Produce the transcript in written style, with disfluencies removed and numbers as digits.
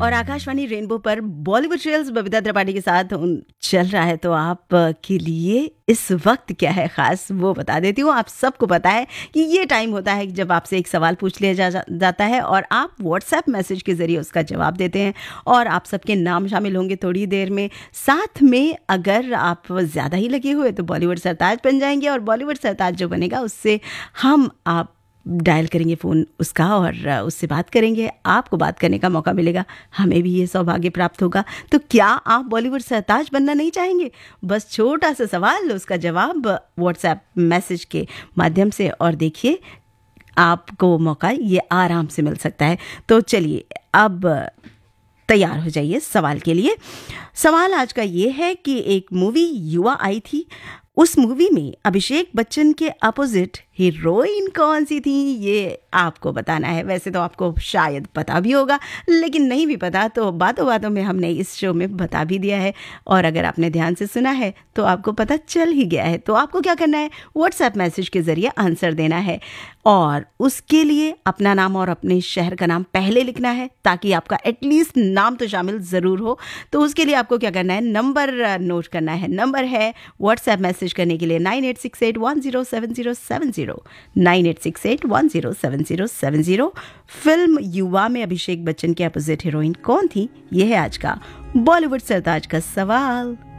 और आकाशवाणी रेनबो पर बॉलीवुड सीरियल्स बबीता त्रिपाठी के साथ चल रहा है। तो आप के लिए इस वक्त क्या है खास वो बता देती हूँ। आप सबको पता है कि ये टाइम होता है जब आपसे एक सवाल पूछ लिया जाता है और आप व्हाट्सएप मैसेज के जरिए उसका जवाब देते हैं और आप सबके नाम शामिल होंगे थोड़ी देर में। साथ में अगर आप ज़्यादा ही लगे हुए तो बॉलीवुड सरताज बन जाएंगे और बॉलीवुड सरताज जो बनेगा उससे हम आप डायल करेंगे फ़ोन उसका और उससे बात करेंगे, आपको बात करने का मौका मिलेगा, हमें भी ये सौभाग्य प्राप्त होगा। तो क्या आप बॉलीवुड सरताज बनना नहीं चाहेंगे? बस छोटा सा सवाल, उसका जवाब व्हाट्सएप मैसेज के माध्यम से और देखिए आपको मौका ये आराम से मिल सकता है। तो चलिए अब तैयार हो जाइए सवाल के लिए। सवाल आज का ये है कि एक मूवी युवा आई थी, उस मूवी में अभिषेक बच्चन के अपोजिट हीरोइन कौन सी थी, ये आपको बताना है। वैसे तो आपको शायद पता भी होगा, लेकिन नहीं भी पता तो बातों बातों में हमने इस शो में बता भी दिया है और अगर आपने ध्यान से सुना है तो आपको पता चल ही गया है। तो आपको क्या करना है, व्हाट्सएप मैसेज के ज़रिए आंसर देना है और उसके लिए अपना नाम और अपने शहर का नाम पहले लिखना है ताकि आपका एटलीस्ट नाम तो शामिल ज़रूर हो। तो उसके लिए आपको क्या करना है, नंबर नोट करना है। नंबर है व्हाट्सएप मैसेज करने के लिए 9868107070 9868107070। फिल्म युवा में अभिषेक बच्चन के अपोजिट हीरोइन कौन थी, यह है आज का बॉलीवुड सरताज का सवाल।